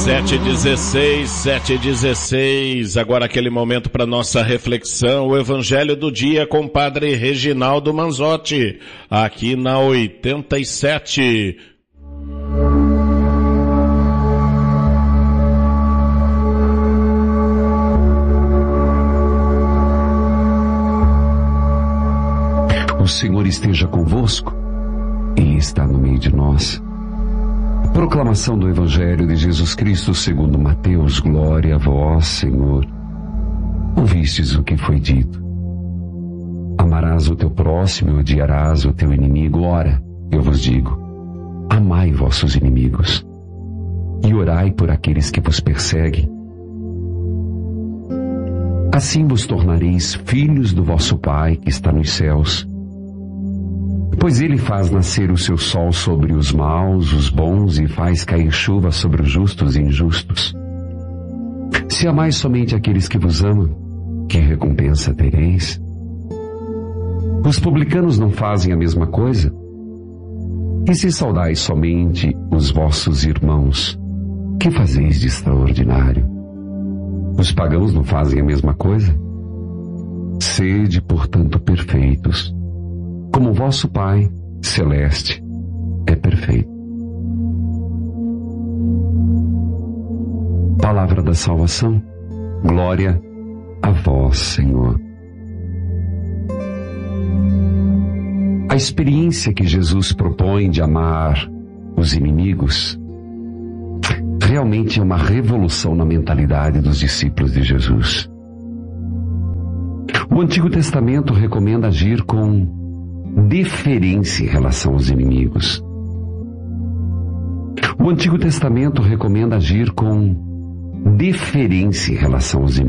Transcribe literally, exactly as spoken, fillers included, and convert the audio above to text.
sete e dezesseis, sete e dezesseis, agora aquele momento para nossa reflexão, o Evangelho do Dia com o Padre Reginaldo Manzotti, aqui na oitenta e sete. O Senhor esteja convosco, Ele está no meio de nós. Proclamação do Evangelho de Jesus Cristo segundo Mateus. Glória a vós, Senhor. Ouvistes o que foi dito: amarás o teu próximo e odiarás o teu inimigo. Ora, eu vos digo, amai vossos inimigos e orai por aqueles que vos perseguem. Assim vos tornareis filhos do vosso Pai que está nos céus. Pois Ele faz nascer o seu sol sobre os maus, os bons, e faz cair chuva sobre os justos e injustos. Se amais somente aqueles que vos amam, que recompensa tereis? Os publicanos não fazem a mesma coisa? E se saudais somente os vossos irmãos, que fazeis de extraordinário? Os pagãos não fazem a mesma coisa? Sede, portanto, perfeitos, como vosso Pai celeste é perfeito. Palavra da salvação. Glória a vós, Senhor. A experiência que Jesus propõe de amar os inimigos realmente é uma revolução na mentalidade dos discípulos de Jesus. O Antigo Testamento recomenda agir com deferência em relação aos inimigos. O Antigo Testamento recomenda agir com deferência em relação aos inimigos.